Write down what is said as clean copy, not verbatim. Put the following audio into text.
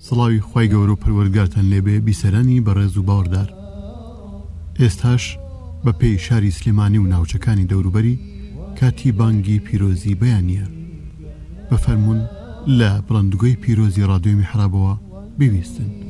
سڵاوی خوای گەورە و پەروەردگارتان لێبێ بیسەرانی بەڕێز و باوەڕدار. ئێستاش بە پێی شاری سلێمانی و ناوچەکانی دەوروبەری کاتی بانگی پیرۆزی بەیانیە. بە فەرمون لە بڵندگۆی پیرۆزی ڕادیۆ میحرابەوە ببیستن.